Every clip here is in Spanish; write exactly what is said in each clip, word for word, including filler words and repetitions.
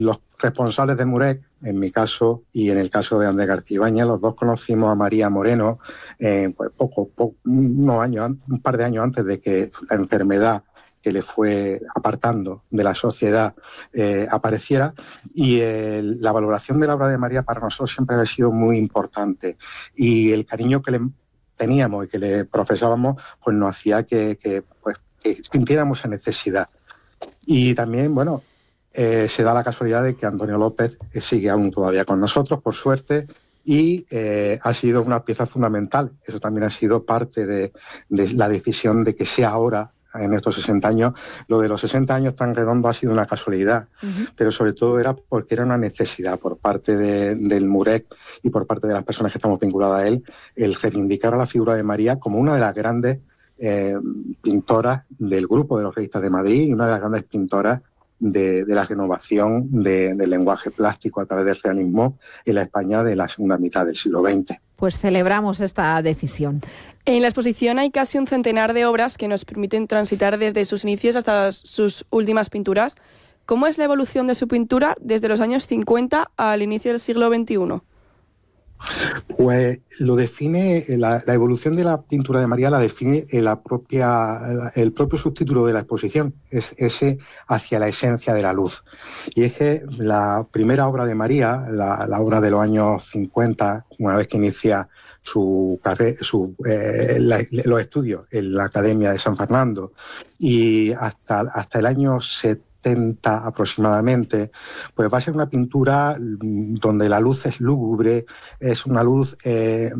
los responsables de Muret, en mi caso y en el caso de Andrés García Ibáñez, los dos conocimos a María Moreno eh, pues poco, poco, unos años, un par de años antes de que la enfermedad que le fue apartando de la sociedad eh, apareciera, y el, la valoración de la obra de María para nosotros siempre ha sido muy importante, y el cariño que le teníamos y que le profesábamos pues nos hacía que, que, pues, que sintiéramos esa necesidad. Y también, bueno, eh, se da la casualidad de que Antonio López eh, sigue aún todavía con nosotros, por suerte, y eh, ha sido una pieza fundamental. Eso también ha sido parte de, de la decisión de que sea ahora, en estos sesenta años. Lo de los sesenta años tan redondo ha sido una casualidad, uh-huh. pero sobre todo era porque era una necesidad por parte de, del Muret y por parte de las personas que estamos vinculadas a él, el reivindicar a la figura de María como una de las grandes eh, pintoras del grupo de los realistas de Madrid y una de las grandes pintoras de, de la renovación de, del lenguaje plástico a través del realismo en la España de la segunda mitad del siglo veinte. Pues celebramos esta decisión. En la exposición hay casi un centenar de obras que nos permiten transitar desde sus inicios hasta sus últimas pinturas. ¿Cómo es la evolución de su pintura desde los años cincuenta al inicio del siglo veintiuno? Pues lo define, la, la evolución de la pintura de María la define la propia, el propio subtítulo de la exposición, es ese hacia la esencia de la luz. Y es que la primera obra de María, la, la obra de los años cincuenta, una vez que inicia su carrera, su, eh, la, los estudios en la Academia de San Fernando, y hasta, hasta el año setenta aproximadamente, pues va a ser una pintura donde la luz es lúgubre, es una luz eh,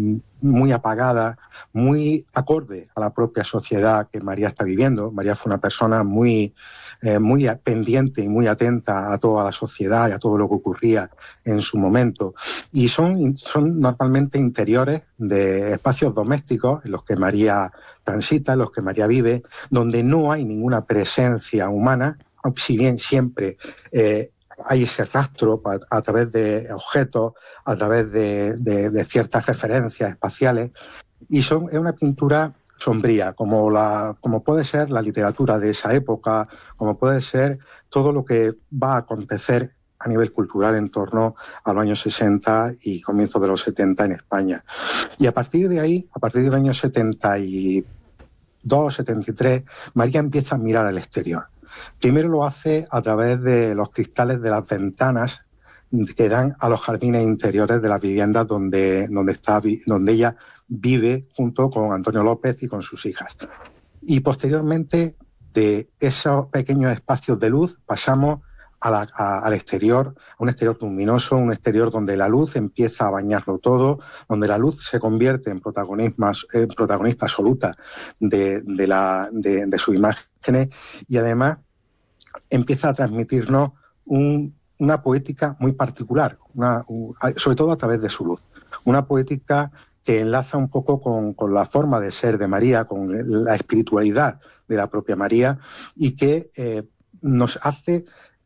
muy apagada, muy acorde a la propia sociedad que María está viviendo. María fue una persona muy, eh, muy pendiente y muy atenta a toda la sociedad y a todo lo que ocurría en su momento. Y son, son normalmente interiores de espacios domésticos en los que María transita, en los que María vive, donde no hay ninguna presencia humana, si bien siempre eh, hay ese rastro a, a través de objetos, a través de, de, de ciertas referencias espaciales, y son, es una pintura sombría, como, la, como puede ser la literatura de esa época, como puede ser todo lo que va a acontecer a nivel cultural en torno a los años sesenta y comienzos de los setenta en España. Y a partir de ahí, a partir del año setenta y dos, setenta y tres, María empieza a mirar al exterior. Primero lo hace a través de los cristales de las ventanas que dan a los jardines interiores de las viviendas donde, donde, está, donde ella vive junto con Antonio López y con sus hijas. Y posteriormente de esos pequeños espacios de luz pasamos a la, a, al exterior, a un exterior luminoso, un exterior donde la luz empieza a bañarlo todo, donde la luz se convierte en protagonista, en protagonista absoluta de, de, la, de, de sus imágenes, y además empieza a transmitirnos un, una poética muy particular, una, un, sobre todo a través de su luz. Una poética que enlaza un poco con, con la forma de ser de María, con la espiritualidad de la propia María, y que eh, nos hace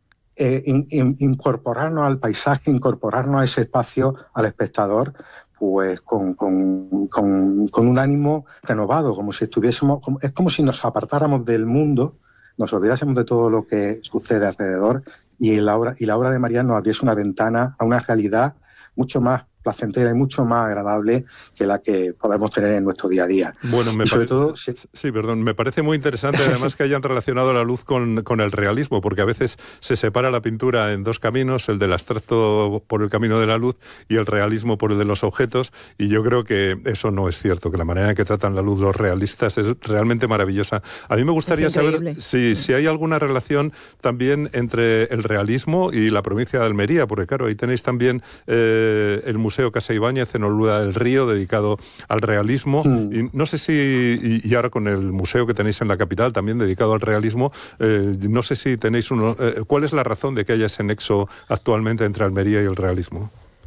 eh, in, in, incorporarnos al paisaje, incorporarnos a ese espacio, al espectador, pues con, con, con, con un ánimo renovado, como si estuviésemos, como, es como si nos apartáramos del mundo, nos olvidásemos de todo lo que sucede alrededor, y la obra, y la obra de María nos abriese una ventana a una realidad mucho más placentera y mucho más agradable que la que podemos tener en nuestro día a día. Bueno, me y sobre parece, todo, sí. sí, perdón, me parece muy interesante además que hayan relacionado la luz con, con el realismo, porque a veces se separa la pintura en dos caminos, el del abstracto por el camino de la luz y el realismo por el de los objetos, y yo creo que eso no es cierto, que la manera en que tratan la luz los realistas es realmente maravillosa. A mí me gustaría saber si, si hay alguna relación también entre el realismo y la provincia de Almería, porque claro, ahí tenéis también eh, el Museo Casa Ibáñez en Olula del Río, dedicado al realismo, mm. y no sé si, y, y ahora con el museo que tenéis en la capital, también dedicado al realismo, eh, no sé si tenéis uno, eh, ¿cuál es la razón de que haya ese nexo actualmente entre Almería y el realismo?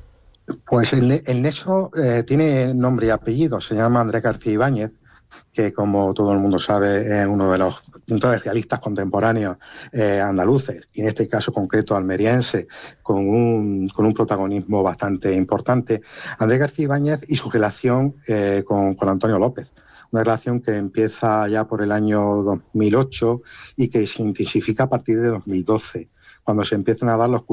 Pues el, el nexo eh, tiene nombre y apellido, se llama Andrés García Ibáñez, que como todo el mundo sabe es uno de los pintores realistas contemporáneos eh, andaluces, y en este caso concreto almeriense, con un, con un protagonismo bastante importante. Andrés García Ibáñez y su relación eh, con, con Antonio López, una relación que empieza ya por el año dos mil ocho y que se intensifica a partir de dos mil doce, cuando se empiezan a dar los